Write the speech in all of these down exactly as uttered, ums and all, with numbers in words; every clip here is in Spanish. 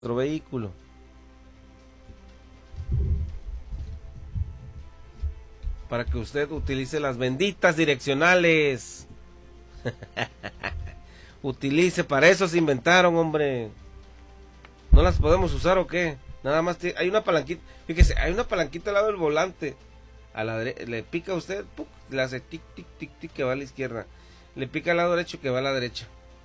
nuestro vehículo. Para que usted utilice las benditas direccionales. Utilice, para eso se inventaron, hombre. ¿No las podemos usar o qué? Nada más hay una palanquita, fíjese, hay una palanquita al lado del volante. A la derecha, le pica a usted, ¡puc! Le hace tic, tic, tic, tic, que va a la izquierda. Le pica al lado derecho, que va a la derecha.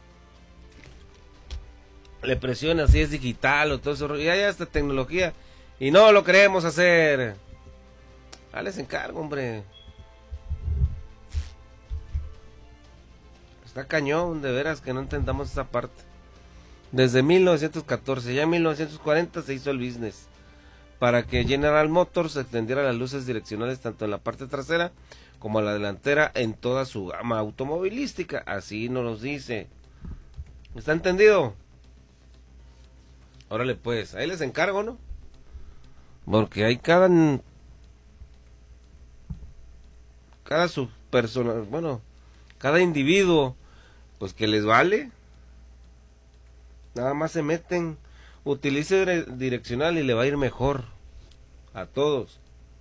Le presiona, así es digital o todo eso. Ya hay esta tecnología. Y no lo queremos hacer. Ah, les encargo, hombre. Está cañón, de veras, que no entendamos esa parte. Desde mil novecientos catorce, ya en mil novecientos cuarenta se hizo el business. Para que General Motors extendiera las luces direccionales tanto en la parte trasera como a la delantera en toda su gama automovilística. Así nos los dice. ¿Está entendido? Órale pues, ahí les encargo, ¿no? Porque hay cada... Cada subpersona, bueno, cada individuo, pues que les vale. Nada más se meten, utilice direccional y le va a ir mejor a todos.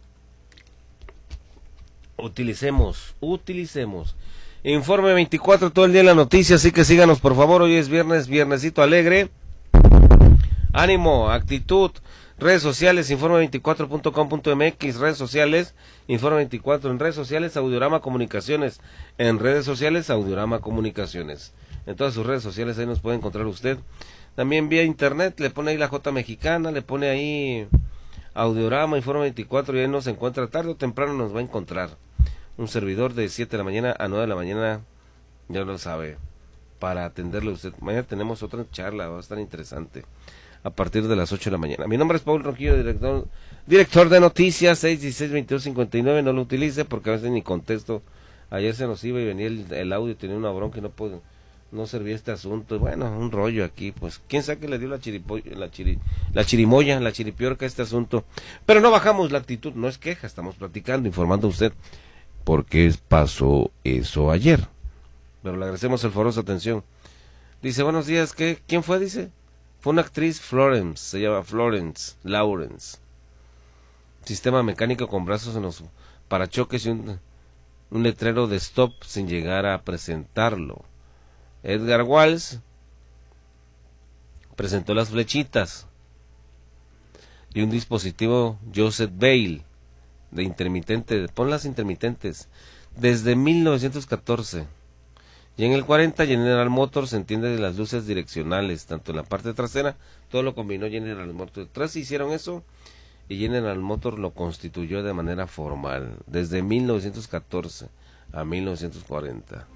Utilicemos, utilicemos. Informe veinticuatro todo el día en la noticia, así que síganos por favor. Hoy es viernes, viernesito alegre. Ánimo, actitud. Redes sociales, informe veinticuatro punto com punto m x, redes sociales, informe veinticuatro, en redes sociales, Audiorama Comunicaciones, en redes sociales, Audiorama Comunicaciones. En todas sus redes sociales ahí nos puede encontrar usted. También vía internet, le pone ahí la J mexicana, le pone ahí Audiorama, informe veinticuatro y ahí nos encuentra. Tarde o temprano nos va a encontrar. Un servidor de siete de la mañana a nueve de la mañana, ya lo sabe, para atenderle a usted. Mañana tenemos otra charla, va a estar interesante. A partir de las ocho de la mañana. Mi nombre es Paul Ronquillo, director, director de noticias, seis dieciséis veintidós cincuenta y nueve, no lo utilice porque a veces ni contesto. Ayer se nos iba y venía el, el audio, tenía una bronca y no puedo, no servía este asunto. Bueno, un rollo aquí, pues, quién sabe que le dio la chiripo, la, chiri, la chirimoya, la chiripiorca a este asunto. Pero no bajamos la actitud, no es queja, estamos platicando, informando a usted por qué pasó eso ayer. Pero le agradecemos el foroso atención. Dice, buenos días, ¿qué? ¿Quién fue? Dice. Fue una actriz, Florence, se llama Florence Lawrence. Sistema mecánico con brazos en los parachoques y un, un letrero de stop sin llegar a presentarlo. Edgar Walls presentó las flechitas y un dispositivo Joseph Bale de intermitente, pon las intermitentes, desde mil novecientos catorce. Y en el cuarenta General Motors entiende de las luces direccionales, tanto en la parte trasera, todo lo combinó General Motors. Tras hicieron eso y General Motors lo constituyó de manera formal, desde mil novecientos catorce a mil novecientos cuarenta.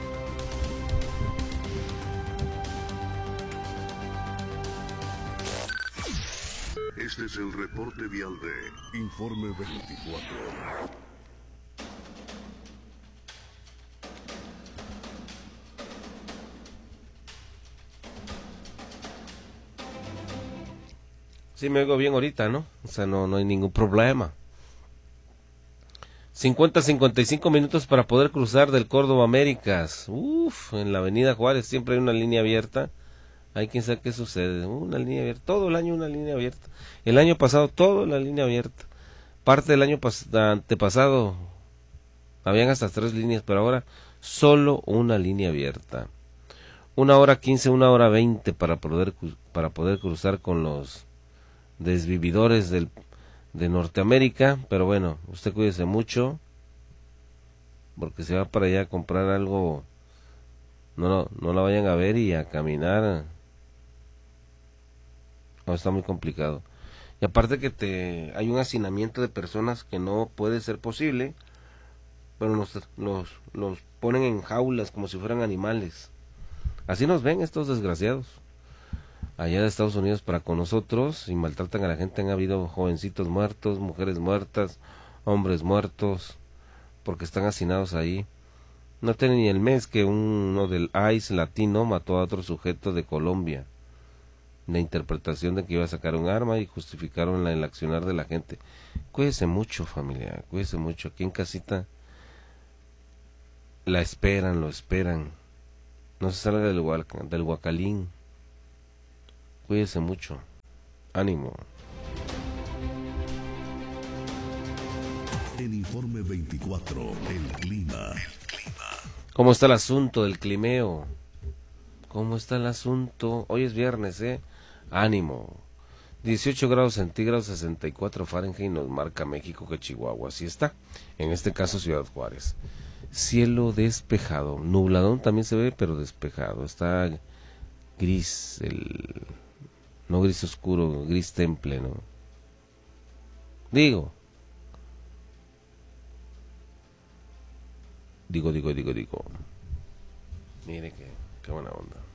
Este es el reporte vial de Informe veinticuatro. Sí, me oigo bien ahorita, ¿no? O sea, no, no hay ningún problema. cincuenta a cincuenta y cinco minutos para poder cruzar del Córdoba Américas. Uf, en la avenida Juárez siempre hay una línea abierta. Hay quien sabe qué sucede. Una línea abierta. Todo el año una línea abierta. El año pasado, todo la línea abierta. Parte del año antepasado, habían hasta tres líneas, pero ahora solo una línea abierta. Una hora quince, una hora veinte para poder, para poder cruzar con los desvividores del, de Norteamérica, pero bueno, usted cuídese mucho, porque se va para allá a comprar algo, no, no, no la vayan a ver y a caminar, no, está muy complicado, y aparte que te hay un hacinamiento de personas que no puede ser posible, pero los, los, los ponen en jaulas como si fueran animales, así nos ven estos desgraciados. Allá de Estados Unidos para con nosotros y maltratan a la gente. Han habido jovencitos muertos, mujeres muertas, hombres muertos, porque están hacinados ahí. No tiene ni el mes que uno del I C E latino mató a otro sujeto de Colombia. La interpretación de que iba a sacar un arma y justificaron la, el accionar de la gente. Cuídese mucho, familia, cuídese mucho. Aquí en casita la esperan, lo esperan. No se salga del, del Huacalín. Cuídese mucho. Ánimo. El informe veinticuatro, el clima. ¿Cómo está el asunto del climeo? ¿Cómo está el asunto? Hoy es viernes, ¿eh? Ánimo. dieciocho grados centígrados, sesenta y cuatro Fahrenheit nos marca México que Chihuahua. Así está. En este caso Ciudad Juárez. Cielo despejado. Nubladón también se ve, pero despejado. Está gris, el... no gris oscuro, gris temple, ¿no? Digo. Digo, digo, digo, digo. Mire que, qué buena onda.